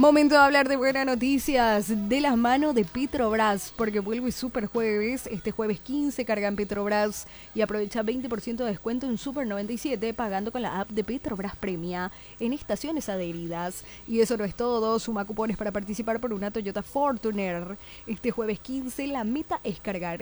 Momento de hablar de buenas noticias de las manos de Petrobras, porque vuelve Super Jueves. Este jueves 15 carga en Petrobras y aprovecha 20% de descuento en Super 97 pagando con la app de Petrobras Premia en estaciones adheridas. Y eso no es todo, suma cupones para participar por una Toyota Fortuner. Este jueves 15 la meta es cargar